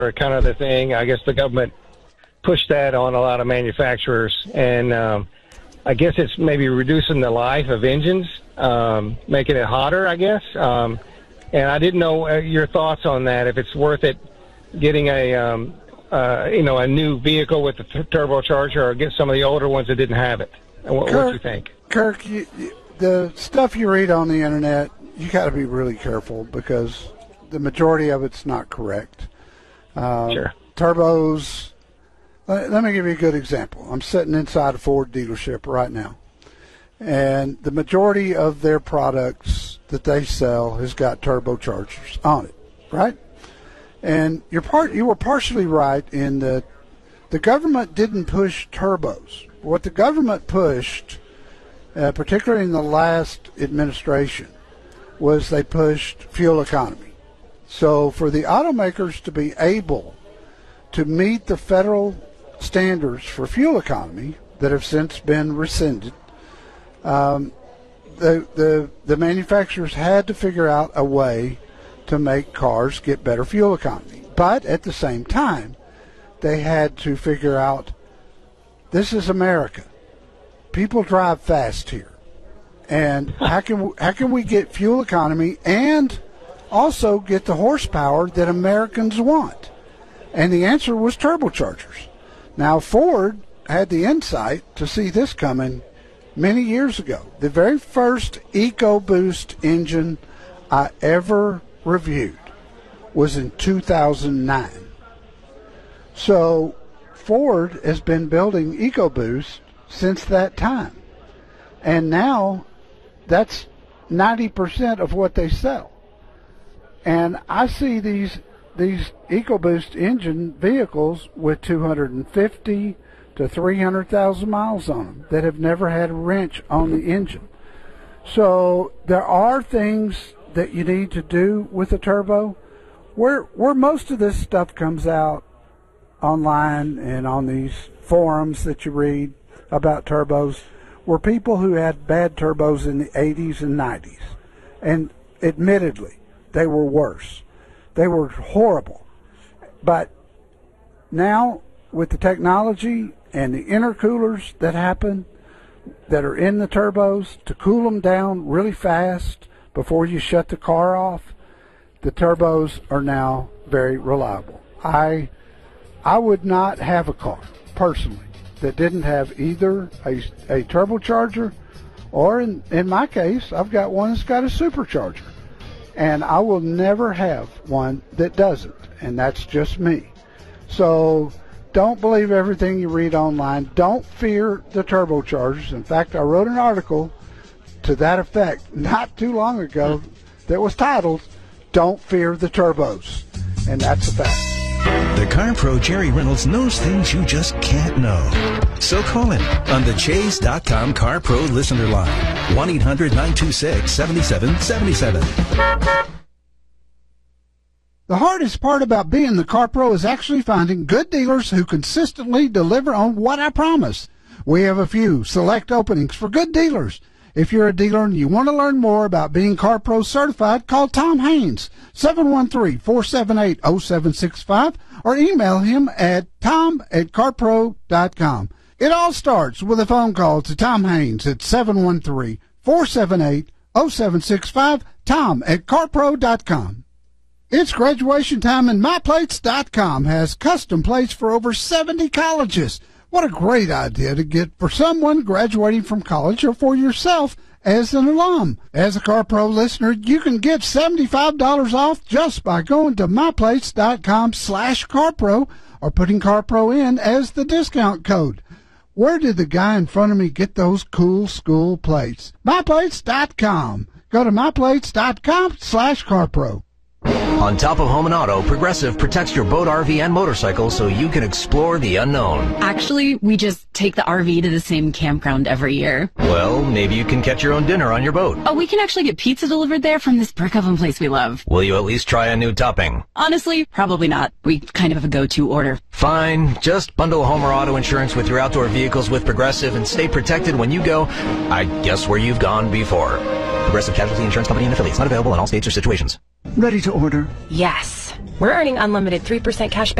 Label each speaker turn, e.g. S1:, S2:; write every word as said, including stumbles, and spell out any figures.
S1: kind of the thing. I guess the government pushed that on a lot of manufacturers, and um, I guess it's maybe reducing the life of engines, um, making it hotter, I guess. Um, and I didn't know uh, your thoughts on that, if it's worth it getting a, um, uh, you know, a new vehicle with a t- turbocharger, or get some of the older ones that didn't have it. What,
S2: Kirk,
S1: what do you think?
S2: Kirk, you, the stuff you read on the internet, you got to be really careful because the majority of it's not correct. Uh,
S1: sure.
S2: Turbos, let, let me give you a good example. I'm sitting inside a Ford dealership right now, and the majority of their products that they sell has got turbochargers on it, right? And you're part, you were partially right in that the government didn't push turbos. What the government pushed, uh, particularly in the last administration, was they pushed fuel economy. So for the automakers to be able to meet the federal standards for fuel economy that have since been rescinded, um, the, the, the manufacturers had to figure out a way to make cars get better fuel economy. But at the same time, they had to figure out, this is America. People drive fast here. And how can, how can we get fuel economy and also get the horsepower that Americans want? And the answer was turbochargers. Now, Ford had the insight to see this coming many years ago. The very first EcoBoost engine I ever reviewed was in two thousand nine. So Ford has been building EcoBoost since that time. And now that's ninety percent of what they sell. And I see these these EcoBoost engine vehicles with two hundred fifty to three hundred thousand miles on them that have never had a wrench on the engine. So there are things that you need to do with a turbo. Where where most of this stuff comes out online and on these forums that you read about turbos were people who had bad turbos in the eighties and nineties. And admittedly, they were worse. They were horrible. But now, with the technology and the intercoolers that happen, that are in the turbos, to cool them down really fast before you shut the car off, the turbos are now very reliable. I I would not have a car, personally, that didn't have either a, a turbocharger, or in, in my case, I've got one that's got a supercharger. And I will never have one that doesn't, and that's just me. So don't believe everything you read online. Don't fear the turbochargers. In fact, I wrote an article to that effect not too long ago that was titled, Don't Fear the Turbos. And that's a fact.
S3: The Car Pro Jerry Reynolds knows things you just can't know. So call him on the Chase dot com Car Pro listener line. one eight hundred nine two six seven seven seven seven.
S2: The hardest part about being the Car Pro is actually finding good dealers who consistently deliver on what I promise. We have a few select openings for good dealers. If you're a dealer and you want to learn more about being Car Pro certified, call Tom Haynes, seven one three, four seven eight, zero seven six five, or email him at tom at carpro dot com. It all starts with a phone call to Tom Haynes at seven one three, four seven eight, zero seven six five, tom at carpro dot com. It's graduation time, and my plates dot com has custom plates for over seventy colleges. What a great idea to get for someone graduating from college or for yourself as an alum. As a Car Pro listener, you can get seventy-five dollars off just by going to my plates dot com slash carpro or putting CarPro in as the discount code. Where did the guy in front of me get those cool school plates? my plates dot com. Go to my plates dot com slash carpro.
S4: On top of home and auto, Progressive protects your boat, R V, and motorcycle so you can explore the unknown.
S5: Actually, we just take the R V to the same campground every year.
S4: Well, maybe you can catch your own dinner on your boat.
S5: Oh, we can actually get pizza delivered there from this brick oven place we love.
S4: Will you at least try a new topping?
S5: Honestly, probably not. We kind of have a go-to order.
S4: Fine. Just bundle home or auto insurance with your outdoor vehicles with Progressive and stay protected when you go, I guess, where you've gone before. Progressive Casualty Insurance Company and affiliates. Not available in all states or situations.
S6: Ready to order.
S7: Yes. We're earning unlimited three percent cash back